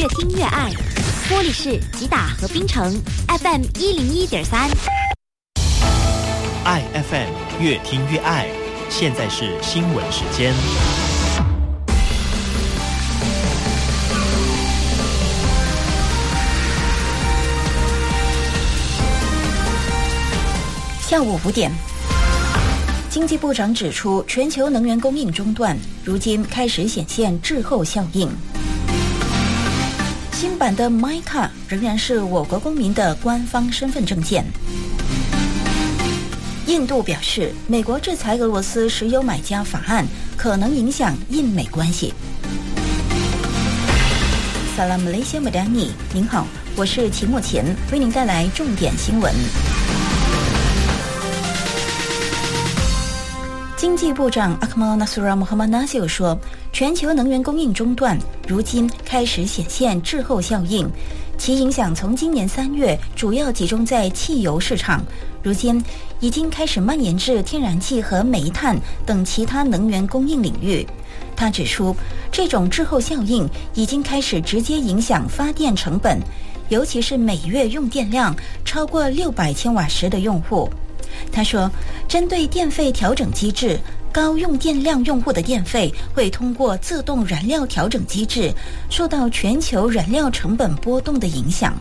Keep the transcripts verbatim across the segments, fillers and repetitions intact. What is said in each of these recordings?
越听越爱。玻璃市、吉打和槟城 F M 一零一点三， 爱 F M 越听越爱。现在是新闻时间。 下午五点，经济部长指出，全球能源供应中断，如今开始显现滞后效应。新版的 M I C A 仍然是我国公民的官方身份证件。印度表示，美国制裁俄罗斯石油买家法案可能影响印美关系。Salam Malaysia Madani， 您好，我是秦木前，为您带来重点新闻。经济部长 Akmal Nasrullah Mohamad Nasir 说，全球能源供应中断，如今开始显现滞后效应，其影响从今年三月主要集中在汽油市场，如今已经开始蔓延至天然气和煤炭等其他能源供应领域。他指出，这种滞后效应已经开始直接影响发电成本，尤其是每月用电量超过六百千瓦时的用户。他说，针对电费调整机制，高用电量用户的电费会通过自动燃料调整机制受到全球燃料成本波动的影响。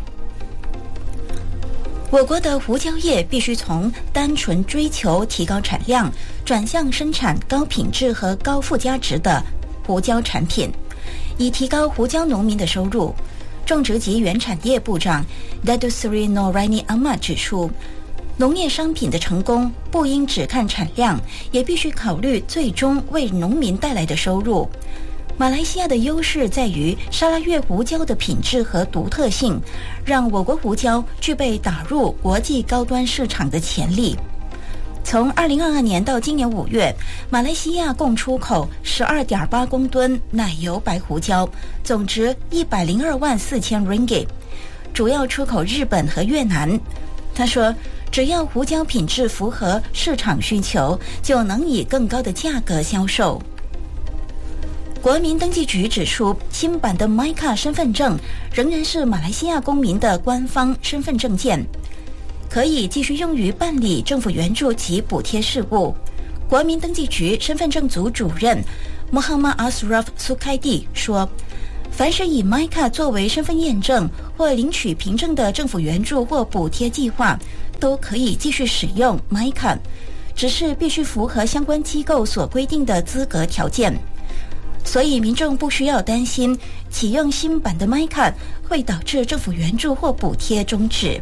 我国的胡椒业必须从单纯追求提高产量，转向生产高品质和高附加值的胡椒产品，以提高胡椒农民的收入。种植及原产业部长 Datuk Seri Noraini Ahmad 指出，农业商品的成功不应只看产量，也必须考虑最终为农民带来的收入。马来西亚的优势在于沙拉越胡椒的品质和独特性，让我国胡椒具备打入国际高端市场的潜力。从二零二二年到今年五月，马来西亚共出口 十二点八公吨奶油白胡椒，总值一百零二万四千 ringgit， 主要出口日本和越南。他说，只要胡椒品质符合市场需求，就能以更高的价格销售。国民登记局指出，新版的 M I C A 身份证仍然是马来西亚公民的官方身份证件，可以继续用于办理政府援助及补贴事务。国民登记局身份证组主任 Muhammad Asraf Sukaidi 说，凡是以 M I C A 作为身份验证或领取凭证的政府援助或补贴计划，都可以继续使用 M I C A， 只是必须符合相关机构所规定的资格条件。所以民众不需要担心启用新版的 M I C A 会导致政府援助或补贴终止。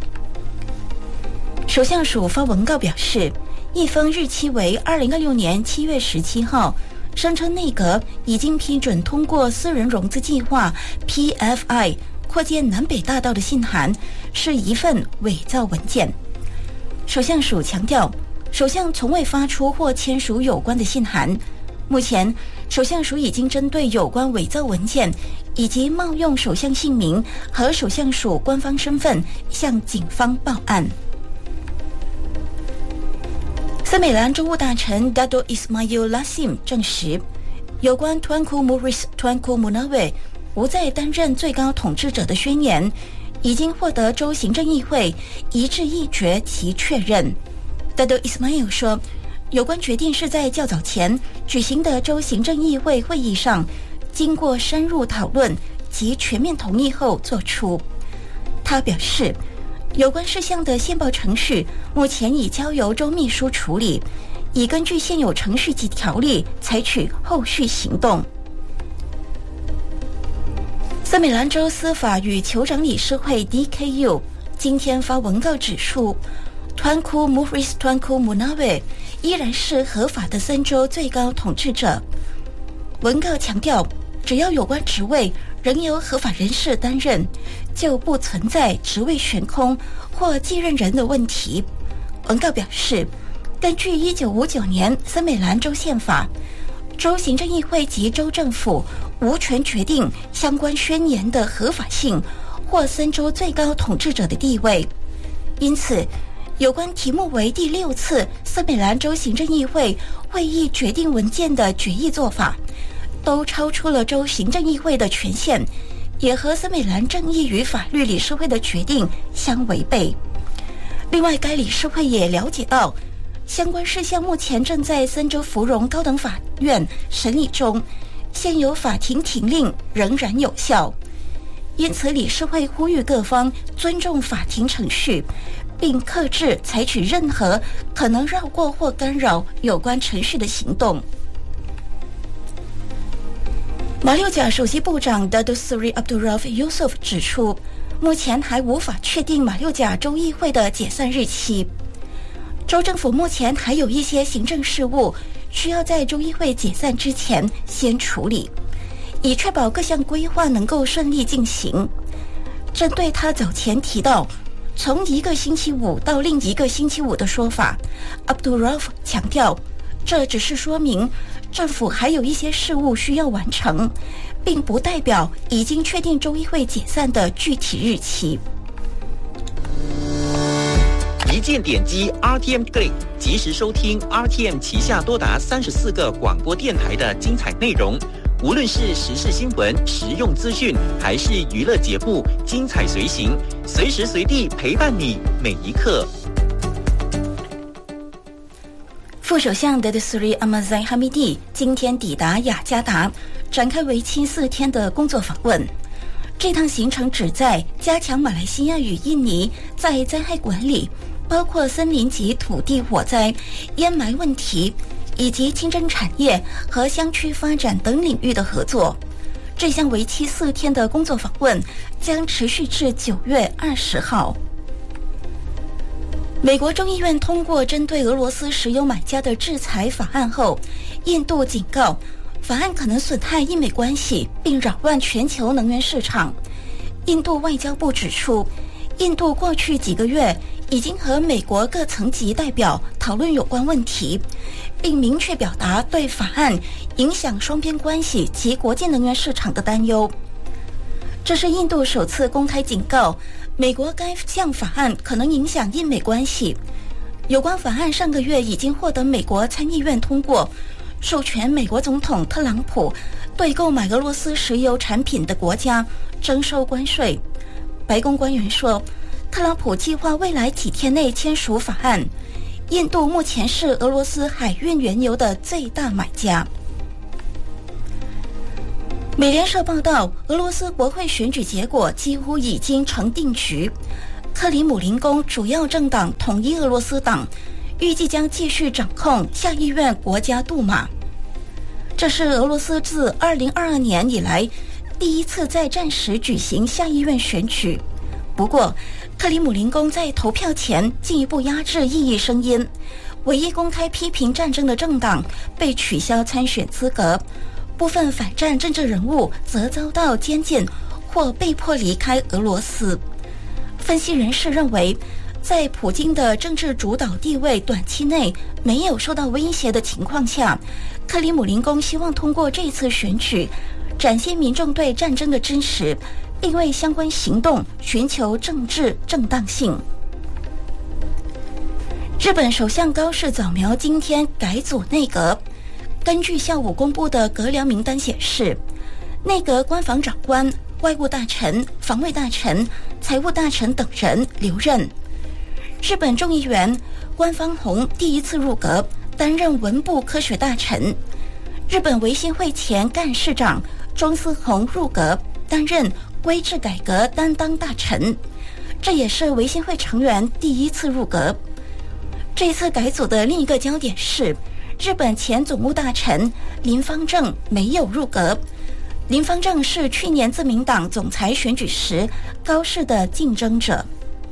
首相署发文告表示，一封日期为二零二六年七月十七号，声称内阁已经批准通过私人融资计划 P F I 扩建南北大道的信函，是一份伪造文件。首相署强调，首相从未发出或签署有关的信函。目前，首相署已经针对有关伪造文件以及冒用首相姓名和首相署官方身份向警方报案。斯美兰州务大臣 Datuk Ismail Lasim 证实，有关 Tuanku Muhriz Tuanku Munawir 不再担任最高统治者的宣言，已经获得州行政议会一致议决其确认。Datuk Ismail 说，有关决定是在较早前举行的州行政议会会议上，经过深入讨论及全面同意后作出。他表示，有关事项的宪报程序目前已交由州秘书处理，已根据现有程序及条例采取后续行动。斯美兰州司法与酋长理事会 D K U 今天发文告指出， Tuanku Muhriz Tuanku Munawir 依然是合法的森州最高统治者。文告强调，只要有关职位仍由合法人士担任，就不存在职位悬空或继任人的问题。文告表示，根据一九五九年森美兰州宪法，州行政议会及州政府无权决定相关宣言的合法性或森州最高统治者的地位。因此，有关题目为第六次斯美兰州行政议会会议决定文件的决议做法，都超出了州行政议会的权限， 也和森美兰正义与法律理事会的决定相违背。另外，该理事会也了解到，相关事项目前正在森州芙蓉高等法院审理中，现有法庭停令仍然有效。因此，理事会呼吁各方尊重法庭程序，并克制采取任何可能绕过或干扰有关程序的行动。马六甲首席部长 Datuk Seri Abdul Rauf Yusof 指出，目前还无法确定马六甲州议会的解散日期。州政府目前还有一些行政事务需要在州议会解散之前先处理，以确保各项规划能够顺利进行。针对他早前提到从一个星期五到另一个星期五的说法， Abdul Rauf 强调，这只是说明政府还有一些事务需要完成，并不代表已经确定州议会解散的具体日期。 一键点击 R T M Play， 及时收听 R T M 旗下多达三十四个广播电台的精彩内容。无论是时事新闻、实用资讯，还是娱乐节目，精彩随行，随时随地陪伴你每一刻。 副首相 Datuk Seri Ahmad Zahid Hamidi 今天抵达雅加达，展开为期四天的工作访问。这趟行程旨在加强马来西亚与印尼在灾害管理，包括森林及土地火灾、烟霾问题，以及清真产业和乡区发展等领域的合作。这项为期四天的工作访问将持续至九月二十号。美国众议院通过针对俄罗斯石油买家的制裁法案后，印度警告法案可能损害印美关系并扰乱全球能源市场。印度外交部指出，印度过去几个月已经和美国各层级代表讨论有关问题，并明确表达对法案影响双边关系及国际能源市场的担忧。这是印度首次公开警告美国该项法案可能影响印美关系。有关法案上个月已经获得美国参议院通过，授权美国总统特朗普对购买俄罗斯石油产品的国家征收关税。白宫官员说，特朗普计划未来几天内签署法案。印度目前是俄罗斯海运原油的最大买家。美联社报道，俄罗斯国会选举结果几乎已经成定局。克里姆林宫主要政党统一俄罗斯党预计将继续掌控下议院国家杜马。这是俄罗斯自二零二二年以来第一次在战时举行下议院选举。不过，克里姆林宫在投票前进一步压制异议声音，唯一公开批评战争的政党被取消参选资格，部分反战政治人物则遭到监禁或被迫离开俄罗斯。分析人士认为，在普京的政治主导地位短期内没有受到威胁的情况下，克里姆林宫希望通过这次选举展现民众对战争的支持，并为相关行动寻求政治正当性。日本首相高市早苗今天改组内阁，根据下午公布的阁僚名单显示，内阁官房长官、外务大臣、防卫大臣、财务大臣等人留任。日本众议员官方弘第一次入阁，担任文部科学大臣。日本维新会前干事长中司宏入阁，担任规制改革担当大臣，这也是维新会成员第一次入阁。这次改组的另一个焦点是，日本前总务大臣林芳正没有入阁。林芳正是去年自民党总裁选举时高市的竞争者。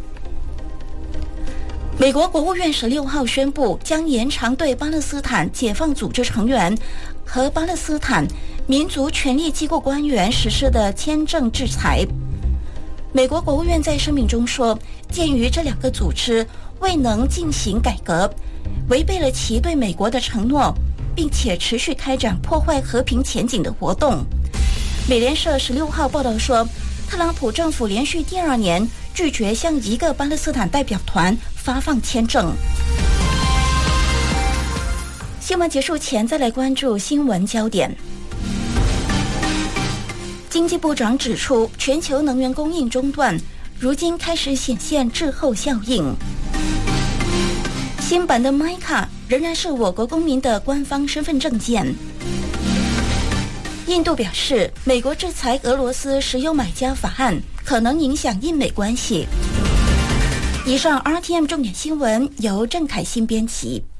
美国国务院十六号宣布，将延长对巴勒斯坦解放组织成员和巴勒斯坦民族权力机构官员实施的签证制裁。美国国务院在声明中说，鉴于这两个组织未能进行改革，违背了其对美国的承诺，并且持续开展破坏和平前景的活动。美联社十六号报道说，特朗普政府连续第二年拒绝向一个巴勒斯坦代表团发放签证。新闻结束前，再来关注新闻焦点。 经济部长指出，全球能源供应中断，如今开始显现滞后效应。新版的 M I C A 仍然是我国公民的官方身份证件。印度表示，美国制裁俄罗斯石油买家法案可能影响印美关系。以上 R T M 重点新闻由郑凯欣编辑。